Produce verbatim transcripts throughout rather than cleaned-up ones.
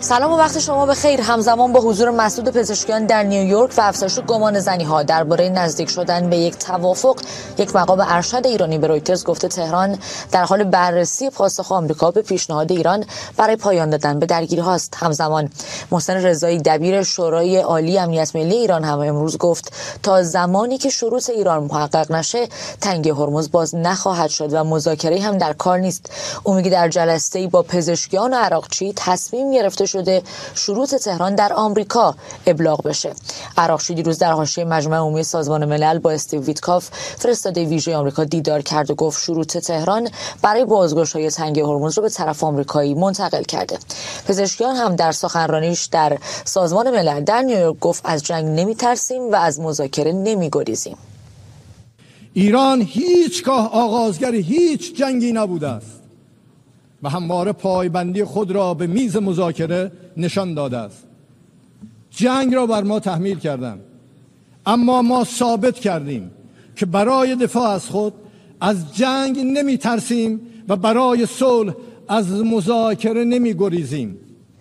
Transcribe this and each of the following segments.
سلام و وقت شما بخیر. همزمان با حضور مسعود پزشکیان در نیویورک و افزایش گمان زنی‌ها درباره نزدیک شدن به یک توافق، یک مقام ارشد ایرانی به رویترز گفته تهران در حال بررسی پاسخ آمریکا به پیشنهاد ایران برای پایان دادن به درگیری هاست. همزمان محسن رضایی دبیر شورای عالی امنیت ملی ایران هم امروز گفت تا زمانی که شروط ایران محقق نشه تنگه هرمز باز نخواهد شد و مذاکره هم در کار نیست. او میگه در جلسه‌ای با پزشکیان عراقچی تصمیم گرفته شده شروط تهران در آمریکا ابلاغ بشه. عراقچی دیروز در حاشیه مجمع عمومی سازمان ملل با استیو ویتکاف فرستاده ویژه آمریکا دیدار کرد و گفت شروط تهران برای بازگشایی تنگه هرمز رو به طرف آمریکایی منتقل کرده. پزشکیان هم در سخنرانیش در سازمان ملل در نیویورک گفت از جنگ نمیترسیم و از مذاکره نمیگریزیم. ایران هیچگاه آغازگر هیچ جنگی نبوده است و همواره پایبندی خود را به میز مذاکره نشان داده است. جنگ را بر ما تحمیل کردند، اما ما ثابت کردیم که برای دفاع از خود از جنگ نمی ترسیم و برای صلح از مذاکره نمی گریزیم.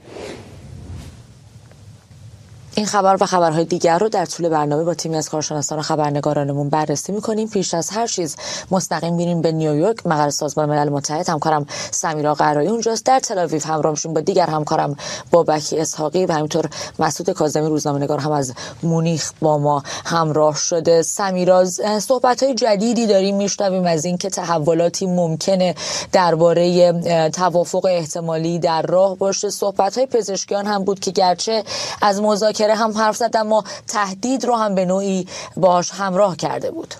این خبر و خبرهای دیگر رو در طول برنامه با تیمی از کارشناسان و خبرنگارانمون بررسی می‌کنیم. پیش از هر چیز مستقیم میریم به نیویورک، مقر سازمان ملل متحد. همکارم سمیرا قرایی اونجاست. در تل‌آویو همراه میشیم با دیگر همکارم بابکی اسحاقی و همینطور مسعود کاظمی روزنامه‌نگار هم از مونیخ با ما همراه شده. سمیرا، صحبت‌های جدیدی داریم میشنویم از اینکه تحولاتی ممکنه درباره توافق احتمالی در راه باشه. صحبت‌های پزشکیان هم بود که گرچه از مذاکره هم حرف زد اما تهدید رو هم به نوعی باهاش همراه کرده بود.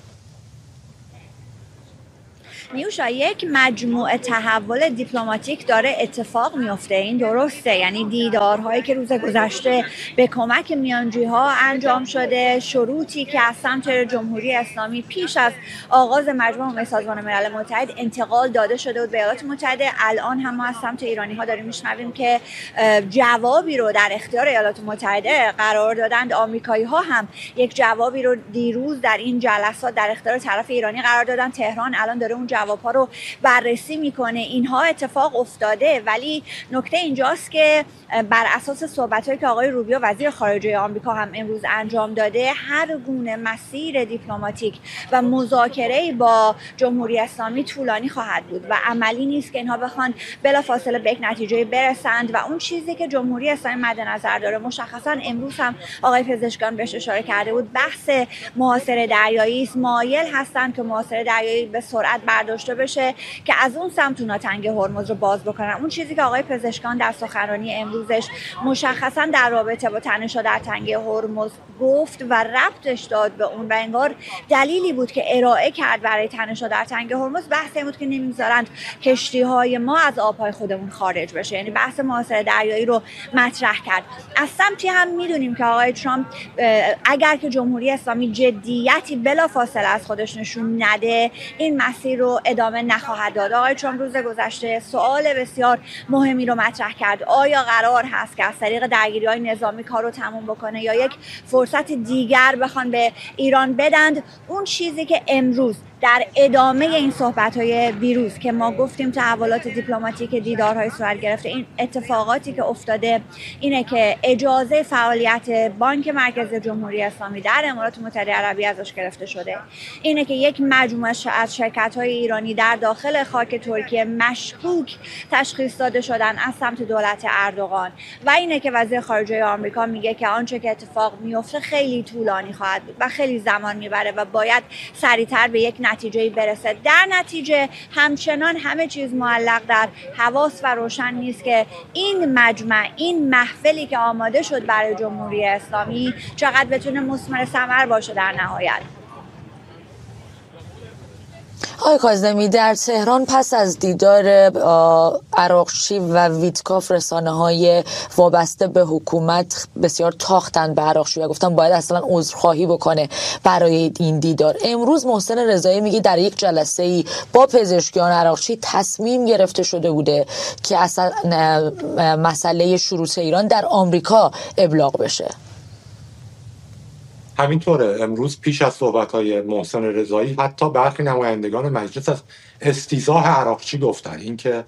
نیوشا، یک مجموعه تحول دیپلماتیک داره اتفاق میفته. این درسته، یعنی دیدارهایی که روز گذشته به کمک میانجی‌ها انجام شده، شروطی که از سمت جمهوری اسلامی پیش از آغاز مجمع عمومی سازمان ملل متحد انتقال داده شده بود به ایالات متحده، الان هم ما از سمت ایرانی‌ها داریم میشنویم که جوابی رو در اختیار ایالات متحده قرار دادند. آمریکایی‌ها هم یک جوابی رو دیروز در این جلسات در اختیار طرف ایرانی قرار دادن. تهران الان داره اون جواب‌ها رو بررسی میکنه. اینها اتفاق افتاده، ولی نکته اینجاست که بر اساس صحبت‌هایی که آقای روبیو وزیر خارجه آمریکا هم امروز انجام داده، هر گونه مسیر دیپلماتیک و مذاکره با جمهوری اسلامی طولانی خواهد بود و عملی نیست که اینها بخوان بلافاصله به یک نتیجه برسند. و اون چیزی که جمهوری اسلامی مد نظر داره، مشخصا امروز هم آقای پزشکیان بهش اشاره کرده بود، بحث محاصره دریایی است. مایل هستند که محاصره دریایی به سرعت برداشته بشه که از اون سمت اونا تنگ هرمز رو باز بکنن. اون چیزی که آقای پزشکیان در سخنرانی امروزش مشخصا در رابطه با تنش‌ها در تنگ هرمز گفت و ربطش داد به اون و انگار دلیلی بود که ارائه کرد برای تنش‌ها در تنگ هرمز، بحث این بود که نمیذارند کشتی‌های ما از آب‌های خودمون خارج بشه، یعنی بحث محاصره دریایی رو مطرح کرد. از سمتی هم میدونیم که آقای ترامپ اگر که جمهوری اسلامی جدیتی بلافاصله از خودش نشون نده، این مسیر رو ادامه نخواهد داد. آقای ترامپ روز گذشته سوال بسیار مهمی رو مطرح کرد: آیا قرار هست که از طریق درگیری‌های نظامی کار رو تموم بکنه یا یک فرصت دیگر بخوان به ایران بدند؟ اون چیزی که امروز در ادامه این صحبت‌های ویروس که ما گفتیم تحولات دیپلماتیک دیدارهای صورت گرفته، این اتفاقاتی که افتاده اینه که اجازه فعالیت بانک مرکزی جمهوری اسلامی در امارات متحده عربی ازش گرفته شده، اینه که یک مجموعه از شرکت‌های ایرانی در داخل خاک ترکیه مشکوک تشخیص داده شدن از سمت دولت اردوغان، و اینه که وزیر خارجه آمریکا میگه که آنچه که اتفاق میفته خیلی طولانی خواهد بود و خیلی زمان میبره و باید سریعتر به یک نتیجه برسه. در نتیجه همچنان همه چیز معلق در حواس و روشن نیست که این مجمع، این محفلی که آماده شد برای جمهوری اسلامی چقدر بتونه مثمر ثمر باشه در نهایت. آقای کاظمی، در تهران پس از دیدار عراقچی و ویتکاف رسانه‌های وابسته به حکومت بسیار تاختند به عراقچی و گفتن باید اصلا عذرخواهی بکنه برای این دیدار. امروز محسن رضایی میگه در یک جلسه‌ای با پزشکیان عراقچی تصمیم گرفته شده بوده که اصلا مسئله شروط ایران در آمریکا ابلاغ بشه. همینطوره. امروز پیش از صحبت‌های محسن رضایی حتی برخی نمایندگان مجلس از استیضاح عراقچی گفتن، اینکه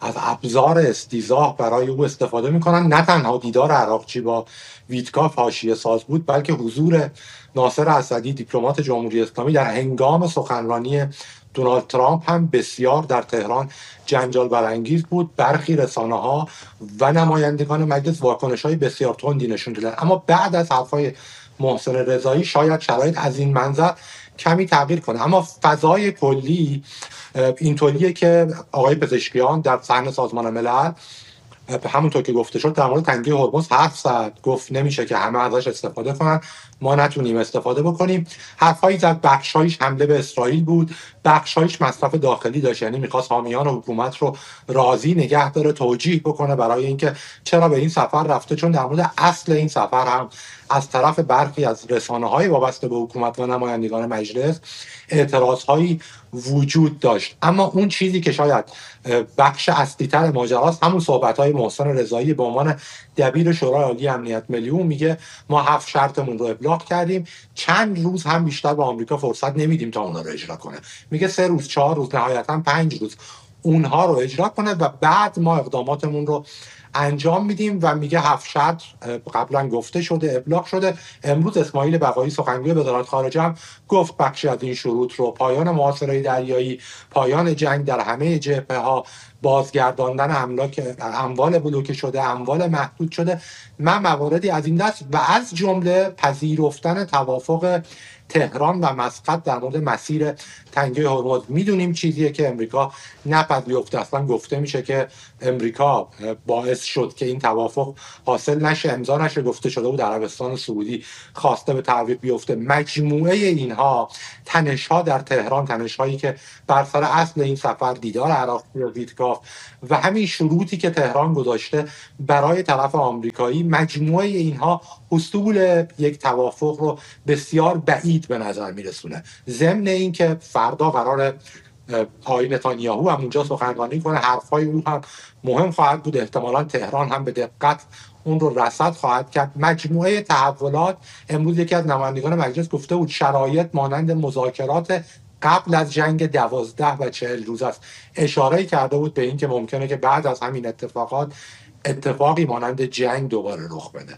از ابزار استیزاه برای او استفاده میکنن. نه تنها دیدار عراقچی با ویتکاف حاشیه ساز بود، بلکه حضور ناصر اسدی دیپلمات جمهوری اسلامی در هنگام سخنرانی دونالد ترامپ هم بسیار در تهران جنجال برانگیز بود. برخی رسانه‌ها و نمایندگان مجلس واکنش‌های بسیار تندی نشون دادن. اما بعد از حرف‌های محسن رضایی شاید شرایط از این منظر کمی تغییر کنه، اما فضای کلی اینطوریه که آقای پزشکیان در صحن سازمان ملل همونطور که گفته شد در مورد تنگه هرمز حرف زد، گفت نمیشه که همه ازش استفاده کنن، ما نتونیم استفاده بکنیم. حرفایی زد بخشایش حمله به اسرائیل بود، بخشایش مصرف داخلی داشت، یعنی میخواست حامیان حکومت رو راضی نگه داره، توجیه بکنه برای اینکه چرا به این سفر رفته، چون در مورد اصل این سفر هم از طرف برخی از رسانه‌های وابسته به حکومت و نمایندگان مجلس اعتراضهایی وجود داشت. اما اون چیزی که شاید بخش اصلی‌تر ماجراست همون صحبت‌های محسن رضایی به عنوان دبیر شورای عالی امنیت ملی. اون میگه ما هفت شرطمون رو ابلاغ کردیم، چند روز هم بیشتر به آمریکا فرصت نمیدیم تا اونها رو اجرا کنه. میگه سه روز، چهار روز، نهایتاً پنج روز اونها رو اجرا کنه و بعد ما اقداماتمون رو انجام میدیم. و میگه هفت شرط قبلا گفته شده، ابلاغ شده. امروز اسماعیل بقایی سخنگوی وزارت خارجه هم گفت بخشی از این شروط رو، پایان محاصره دریایی، پایان جنگ در همه جبهه‌ها، بازگرداندن املاک اموال بلوکه شده، اموال محدود شده، من مواردی از این دست و از جمله پذیرفتن توافق تهران و مسقط در مورد مسیر تنگه هرمز. میدونیم چیزیه که امریکا نپذیرفته. اصلا گفته میشه که امریکا باعث شد که این توافق حاصل نشه، امضا نشه. گفته شده بود عربستان سعودی خواسته به تعویق بیفته. مجموعه اینها تنش‌ها در تهران، تنش‌هایی که بر سر اصل این سفر دیدار عراقچی و ویتکاف و همین شروطی که تهران گذاشته برای طرف آمریکایی، مجموعه اینها حصول یک توافق رو بسیار بعید به نظر میرسونه. ضمن این که فردا قرار آقای نتانیاهو هم اونجا سخنرانی کنه، حرفای او هم مهم خواهد بود، احتمالاً تهران هم به دقت اون رو رصد خواهد کرد. مجموعه تحولات، امروز یکی از نمایندگان مجلس گفته بود شرایط مانند مذاکرات قبل از جنگ دوازده و چهل روز است. اشاره کرده بود به این که ممکنه که بعد از همین اتفاقات اتفاقی مانند جنگ دوباره رخ بده.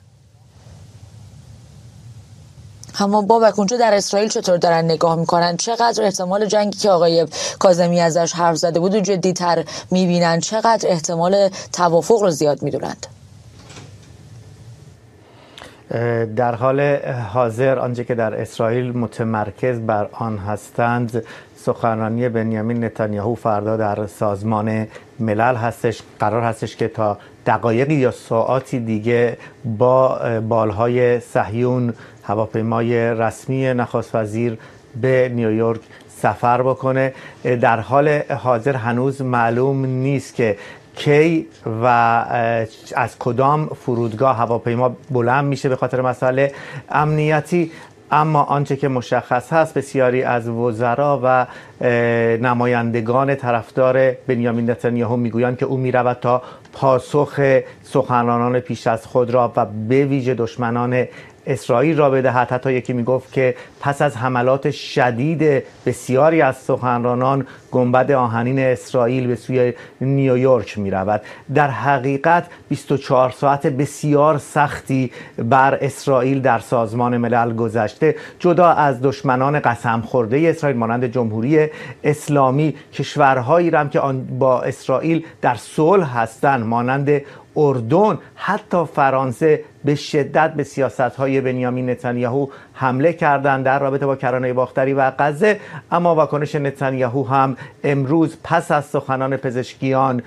اما بابک اونجا در اسرائیل چطور دارن نگاه میکنن؟ چقدر احتمال جنگی که آقای کاظمی ازش حرف زده بود و جدی‌تر میبینن؟ چقدر احتمال توافق رو زیاد میدونند؟ در حال حاضر آنچه که در اسرائیل متمرکز بر آن هستند سخنرانی بنیامین نتانیاهو فردا در سازمان ملل هستش. قرار هستش که تا دقایقی یا ساعاتی دیگه با بالهای صهیون، هواپیمای رسمی نخست وزیر، به نیویورک سفر بکنه. در حال حاضر هنوز معلوم نیست که کی و از کدام فرودگاه هواپیما بلند میشه به خاطر مسائل امنیتی. اما آنچه که مشخص هست بسیاری از وزرا و نمایندگان طرفدار بنیامین نتانیاهو میگویند که او میرود تا پاسخ سخنرانان پیش از خود را و به ویژه دشمنان اسرائیل را بدهد. حتی یکی میگفت که پس از حملات شدید بسیاری از سخنرانان گنبد آهنین اسرائیل به سوی نیویورک می رود. در حقیقت بیست و چهار ساعت بسیار سختی بر اسرائیل در سازمان ملل گذشته. جدا از دشمنان قسم خورده اسرائیل مانند جمهوری اسلامی، کشورهایی هم که با اسرائیل در صلح هستند مانند اردن، حتی فرانسه به شدت به سیاست‌های بنیامین نتانیاهو حمله کردند در رابطه با کرانه باختری و غزه. اما واکنش نتانیاهو هم امروز پس از سخنان پزشکیان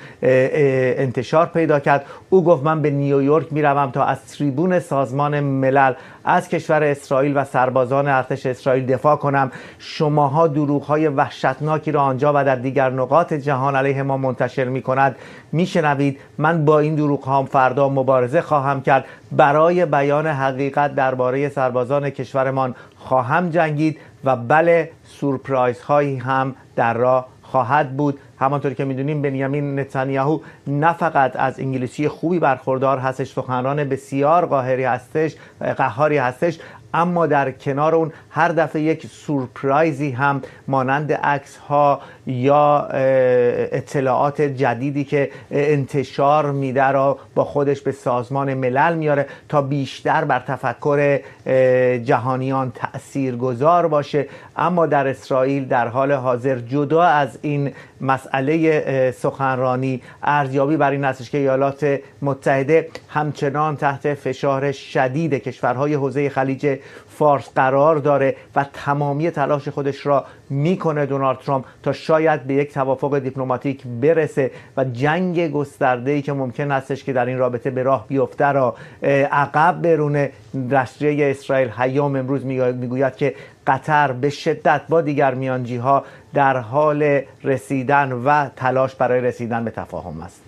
انتشار پیدا کرد. او گفت من به نیویورک میروم تا از تریبون سازمان ملل از کشور اسرائیل و سربازان ارتش اسرائیل دفاع کنم. شماها دروغ‌های وحشتناکی را آنجا و در دیگر نقاط جهان علیه ما منتشر می‌کند میشنوید. من با این دروغ‌ها فردا مبارزه خواهم کرد. برای بیان حقیقت درباره سربازان کشورمان خواهم جنگید و بله سورپرایز هایی هم در راه خواهد بود. همانطور که میدونیم بنیامین نتانیاهو نه فقط از انگلیسی خوبی برخوردار هستش، سخنران بسیار قاهری هستش، قهاری هستش، اما در کنار اون هر دفعه یک سورپرایزی هم مانند عکس ها یا اطلاعات جدیدی که انتشار میده را با خودش به سازمان ملل میاره تا بیشتر بر تفکر جهانیان تأثیرگذار باشه. اما در اسرائیل در حال حاضر جدا از این مسئله سخنرانی، ارزیابی بر این هستش که ایالات متحده همچنان تحت فشار شدید کشورهای حوزه خلیج فارس قرار داره و تمامی تلاش خودش را میکنه دونالد ترامپ تا شاید به یک توافق دیپلماتیک برسه و جنگ گسترده‌ای که ممکن هستش که در این رابطه به راه بیفته را عقب برونه. رسمیه اسرائیل هیام امروز میگوید که قطر به شدت با دیگر میانجی‌ها در حال رسیدن و تلاش برای رسیدن به تفاهم است.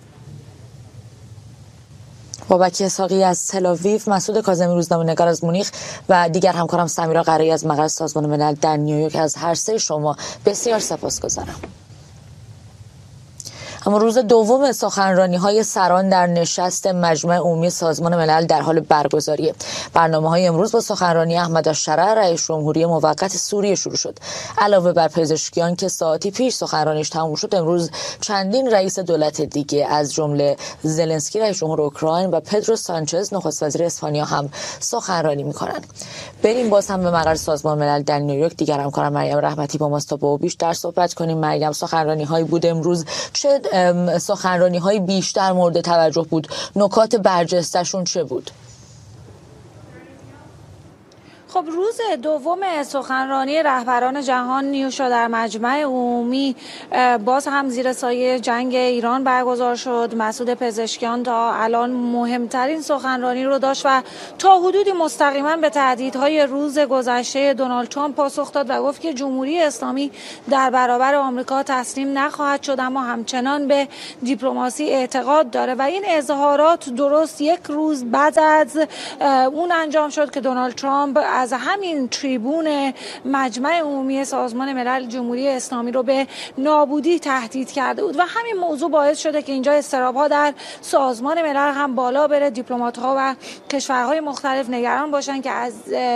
بابک اسحاقی از تل‌آویو، مسعود کاظمی روزنامه‌نگار از مونیخ و دیگر همکارم سمیرا قرایی از مقر سازمان ملل در نیویورک، از هر سه شما بسیار سپاسگزارم. اما روز دوم سخنرانی‌های سران در نشست مجمع عمومی سازمان ملل در حال برگزاریه. برنامه‌های امروز با سخنرانی احمد الشرع رئیس جمهوری موقت سوریه شروع شد. علاوه بر پزشکیان که ساعتی پیش سخنرانیش تموم شد، امروز چندین رئیس دولت دیگه از جمله زلنسکی رئیس جمهور اوکراین و پدرو سانچز نخست وزیر اسپانیا هم سخنرانی می‌کنند. بریم باز هم به مقر سازمان ملل در نیویورک. دیگر همکارم مریم رحمتی با ماست تا با بیشتر صحبت کنیم. مریم، سخنرانی‌های بود امروز، چه سخنرانی‌های بیشتر مورد توجه بود؟ نکات برجسته‌شون چه بود؟ خب روز دوم سخنرانی رهبران جهان نیوشا در مجمع عمومی باز هم زیر سایه جنگ ایران برگزار شد. مسعود پزشکیان تا الان مهمترین سخنرانی رو داشت و تا حدودی مستقیما به تهدیدهای روز گذشته دونالد ترامپ پاسخ داد و گفت که جمهوری اسلامی در برابر آمریکا تسلیم نخواهد شد، اما همچنان به دیپلماسی اعتقاد داره و این اظهارات درست یک روز بعد از اون انجام شد که دونالد ترامپ از همین تریبون مجمع عمومی سازمان ملل جمهوری اسلامی رو به نابودی تهدید کرده بود و همین موضوع باعث شده که اینجا اضطراب‌ها در سازمان ملل هم بالا بره. دیپلمات‌ها و کشورهای مختلف نگران باشن که از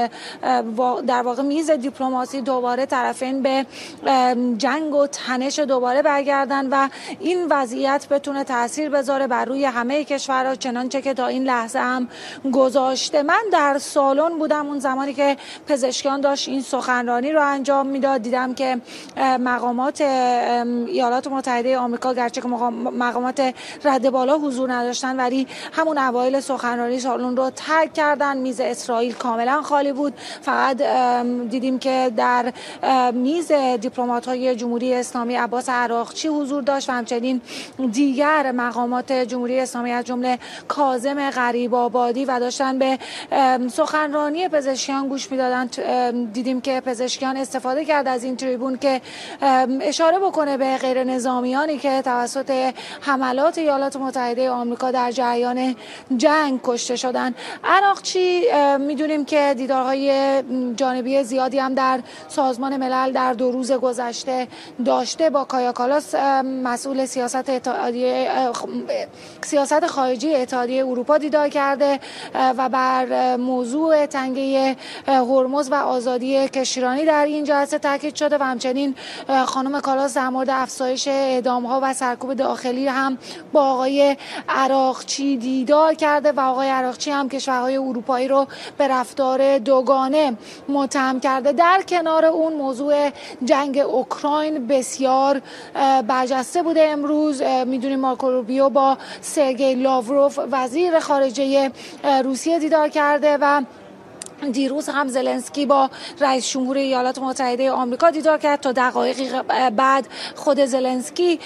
در واقع میز دیپلماسی دوباره طرفین به جنگ و تنش دوباره برگردن و این وضعیت بتونه تاثیر بذاره بر روی همه کشورها، چنانچه که تا این لحظه هم گذاشته. من در سالن بودم اون زمانی که پزشکیان داشت این سخنرانی رو انجام میداد. دیدم که مقامات ایالات متحده آمریکا گرچه که مقامات رد بالا حضور نداشتن، ولی همون اوایل سخنرانی سالن رو ترک کردن. میز اسرائیل کاملا خالی بود، فقط دیدیم که در میز دیپلمات‌های جمهوری اسلامی عباس عراقچی حضور داشت و همچنین دیگر مقامات جمهوری اسلامی از جمله کاظم غریب‌آبادی و داشتن به سخنرانی پزشکیان گوش میدادن. دیدیم که پزشکیان استفاده کرد از این تریبون که اشاره بکنه به غیر نظامیانی که توسط حملات ایالات متحده آمریکا در جریان جنگ کشته شدن. عراقچی میدونیم که دیدارهای جانبی زیادی هم در سازمان ملل در دو روز گذشته داشته. با کایا کالاس مسئول سیاست اتحادیه سیاست خارجی اتحادیه اروپا دیدار کرده و بر موضوع تنگه هرمز و آزادی کشتیرانی در این جلسه تاکید شده و همچنین خانم کالاس در مورد افزایش اعدام‌ها و سرکوب داخلی هم با آقای عراقچی دیدار کرده و آقای عراقچی هم کشورهای اروپایی رو به رفتار دوگانه متهم کرده. در کنار اون موضوع جنگ اوکراین بسیار برجسته بوده. امروز میدونیم مارکو روبیو با سرگئی لاوروف وزیر خارجه روسیه دیدار کرده و دیروز هم زلنسکی با رئیس جمهور ایالات متحده آمریکا دیدار کرد. تا دقایقی بعد خود زلنسکی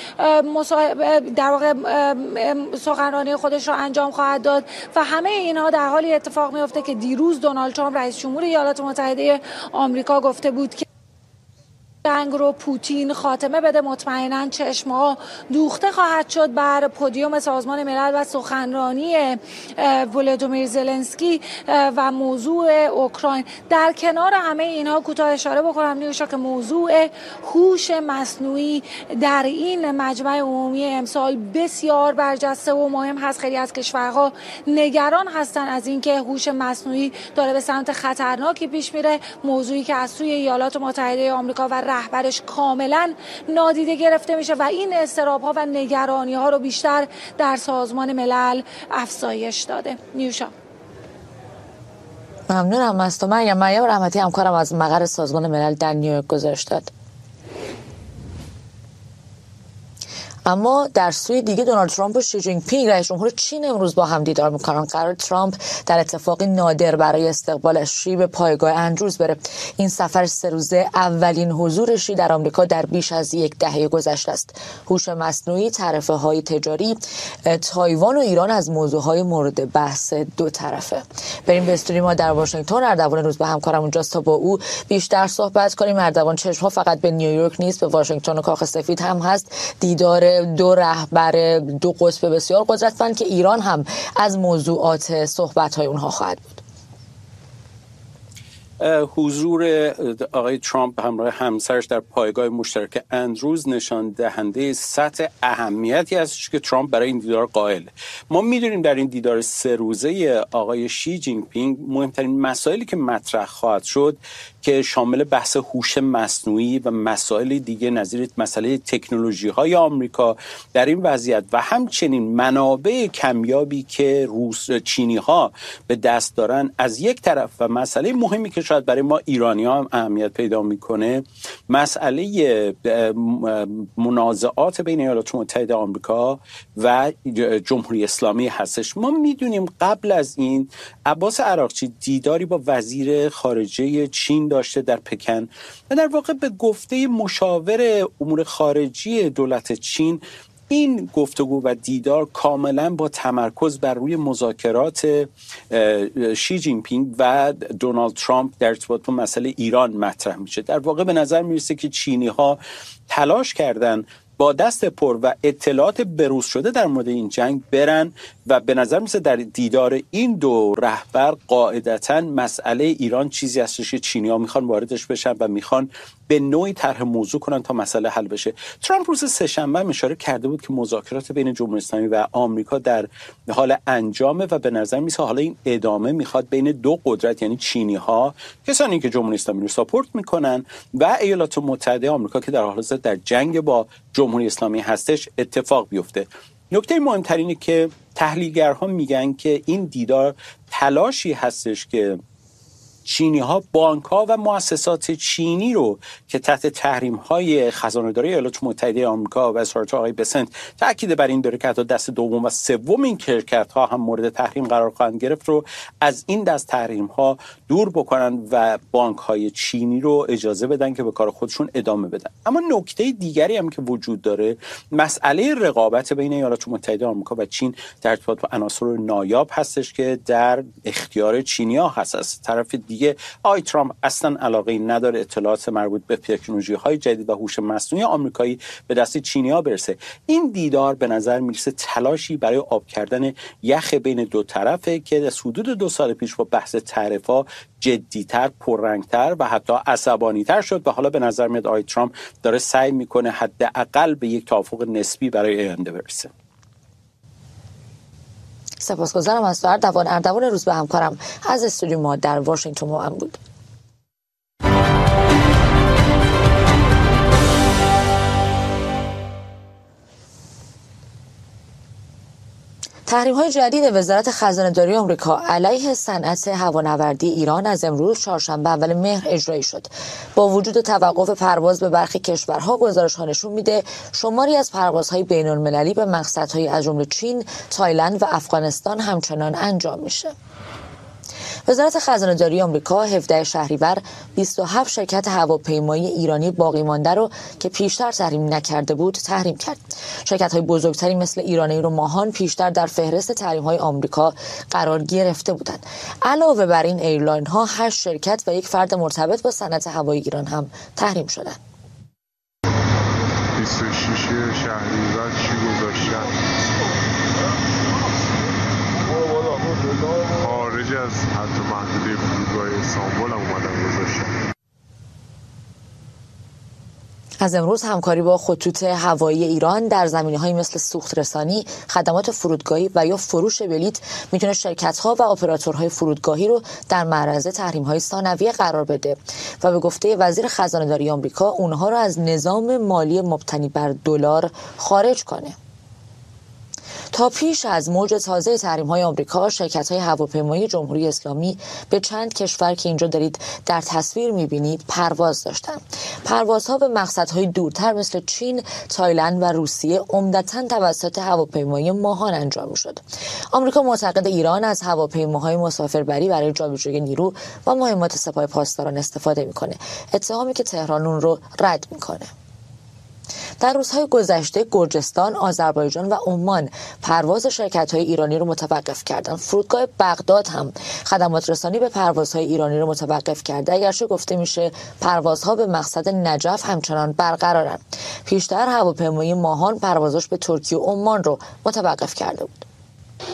در واقع سخنرانی خودش رو انجام خواهد داد و همه اینها در حالی اتفاق میفته که دیروز دونالد ترامپ رئیس جمهور ایالات متحده آمریکا گفته بود که جنگ رو پوتین خاتمه بده. مطمئناً چشم‌ها دوخته خواهد شد بر پودیوم سازمان ملل و سخنرانی ولودیمیر زلنسکی و موضوع اوکراین. در کنار همه اینها کوتاه اشاره بکنم نیوشا که موضوع هوش مصنوعی در این مجمع عمومی امسال بسیار برجسته و مهم هست. خیلی از کشورها نگران هستن از اینکه هوش مصنوعی داره به سمت خطرناکی پیش میره، موضوعی که از سوی ایالات متحده آمریکا و رهبرش کاملا نادیده گرفته میشه و این اضطراب‌ها و نگرانی‌ها رو بیشتر در سازمان ملل افزایش داده. نیوشا. ممنونم از تو مریم. مریم رحمتی همکارم از مقر سازمان ملل در نیویورک گزارش داد. اما در سوی دیگه دونالد ترامپ و شی جین پینگ رئیس جمهور چین امروز با هم دیدار میکنن. قرار ترامپ در اتفاقی نادر برای استقبال شی به پایگاه اندروز بره. این سفر سه روزه اولین حضور شی در آمریکا در بیش از یک دهه گذشته است. هوش مصنوعی، تعرفه های تجاری، تایوان و ایران از موضوعهای مورد بحث دو طرفه. بریم به استودیو ما در واشنگتن. اردوان روز به همکارم اونجاست تا با او بیشتر صحبت کنیم. اردوان، چشم‌ها فقط به نیویورک نیست، به واشنگتن و کاخ سفید هم هست. دیدار دو رهبر دو قطب بسیار قدرتمند که ایران هم از موضوعات صحبت‌های اونها خواهد بود. حضور آقای ترامپ همراه همسرش در پایگاه مشترک اندروز نشان دهنده سطح اهمیتی است که ترامپ برای این دیدار قائل. ما میدونیم در این دیدار سه روزه آقای شی جین پینگ مهمترین مسائلی که مطرح خواهد شد که شامل بحث هوش مصنوعی و مسائل دیگه نظیر مسئله تکنولوژی های آمریکا در این وضعیت و همچنین منابع کمیابی که روس چینی ها به دست دارن از یک طرف و مسئله مهمی که شاید برای ما ایرانی ها هم اهمیت پیدا میکنه مسئله منازعات بین ایالات متحده آمریکا و جمهوری اسلامی هستش. ما میدونیم قبل از این عباس عراقچی دیداری با وزیر خارجه چین داشته در پکن و در واقع به گفته مشاور امور خارجی دولت چین این گفتگو و دیدار کاملا با تمرکز بر روی مذاکرات شی جین پینگ و دونالد ترامپ در ارتباط با مسئله ایران مطرح میشه. در واقع به نظر میرسه که چینی ها تلاش کردن با دست پر و اطلاعات بروز شده در مورد این جنگ برن و به نظر میسه در دیدار این دو رهبر قاعدتاً مسئله ایران چیزی هستش که چینی‌ها میخوان واردش بشن و میخوان به نوعی طرح موضوع کنن تا مسئله حل بشه. ترامپ روز سه‌شنبه اشاره کرده بود که مذاکرات بین جمهوری اسلامی و آمریکا در حال انجامه و به نظر میسه حالا این ادامه میخواد بین دو قدرت یعنی چینی‌ها، کسانی که جمهوری اسلامی رو ساپورت میکنن و ایالات متحده آمریکا که در حال حاضر در جنگ با جمهوری اسلامی هستش اتفاق بیفته. نکته مهمترینه که تحلیلگرها میگن که این دیدار تلاشی هستش که چینی ها بانک ها و مؤسسات چینی رو که تحت تحریم های خزانه‌داری ایالات متحده آمریکا و اظهارات آقای بسنت تاکید بر این داره که حتی دست دوم و سوم این شرکت ها هم مورد تحریم قرار خواهند گرفت رو از این دست تحریم ها دور بکنن و بانک های چینی رو اجازه بدن که به کار خودشون ادامه بدن. اما نکته دیگری هم که وجود داره مسئله رقابت بین ایالات متحده آمریکا و چین در ارتباط با عناصر نایاب هستش که در اختیار چینی‌ها هست. از طرف دیگه آقای ترامپ اصلا علاقه نداره اطلاعات مربوط به تکنولوژی‌های جدید و هوش مصنوعی آمریکایی به دست چینی‌ها برسه. این دیدار به نظر میرسه تلاشی برای آب کردن یخ بین دو طرفه که از حدود دو سال پیش با بحث تعرفه‌ها جدی‌تر، پررنگ‌تر و حتی عصبانی‌تر شد و حالا به نظر میاد آقای ترامپ داره سعی میکنه حداقل به یک توافق نسبی برای آینده برسه. سپاسگزارم از تو اردوان. اردوان روز به همکارم از استودیو ما در واشنگتن با هم بود. تحریم‌های جدید وزارت خزانه‌داری آمریکا علیه صنعت هوانوردی ایران از امروز چهارشنبه اول مهر اجرایی شد. با وجود توقف پرواز به برخی کشورها، گزارش‌ها نشون میده شماری از پروازهای بین‌المللی به مقصدهای از جمله چین، تایلند و افغانستان همچنان انجام میشه. وزارت خزانه‌داری آمریکا هفدهم شهریور بیست و هفت شرکت هواپیمایی ایرانی باقی مانده رو که پیشتر تحریم نکرده بود تحریم کرد. شرکت‌های بزرگتری مثل ایران ایر و ماهان پیشتر در فهرست تحریم‌های آمریکا قرار گرفته بودند. علاوه بر این ایرلاین‌ها هشت شرکت و یک فرد مرتبط با صنعت هوایی ایران هم تحریم شدند. از امروز همکاری با خطوط هوایی ایران در زمینه‌هایی مثل سوخت رسانی، خدمات فرودگاهی و یا فروش بلیط میتونه شرکت‌ها و اپراتورهای فرودگاهی رو در معرض تحریم‌های ثانویه قرار بده و به گفته وزیر خزانه‌داری آمریکا اونها رو از نظام مالی مبتنی بر دلار خارج کنه. تا پیش از موج تازه تحریم‌های آمریکا، شرکت‌های هواپیمایی جمهوری اسلامی به چند کشور که اینجا دارید در تصویر می‌بینید پرواز داشتن. پروازها به مقصدهای دورتر مثل چین، تایلند و روسیه عمدتاً توسط هواپیمای ماهان انجام می‌شد. آمریکا معتقد ایران از هواپیماهای مسافربری برای جابجایی نیرو و مهمات سپاه پاسداران استفاده می‌کنه. اتهامی که تهران اون رو رد می‌کنه. در روزهای گذشته گرجستان، آذربایجان و عمان پرواز شرکت‌های ایرانی رو متوقف کردند. فرودگاه بغداد هم خدمات رسانی به پروازهای ایرانی رو متوقف کرده، اگرچه گفته میشه پروازها به مقصد نجف همچنان برقرارند. پیشتر هواپیمای ماهان پروازش به ترکیه و عمان رو متوقف کرده بود.